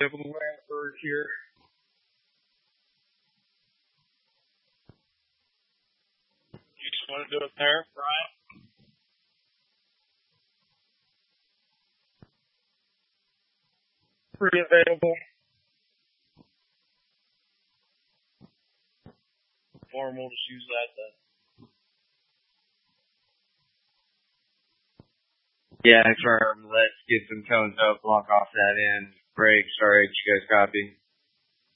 able to land the bird here. You just want to do it there, Brian? Pretty available. Formal, just use that then. Yeah, confirm. Let's get some cones up, block off that end. Break, sorry, you guys copy?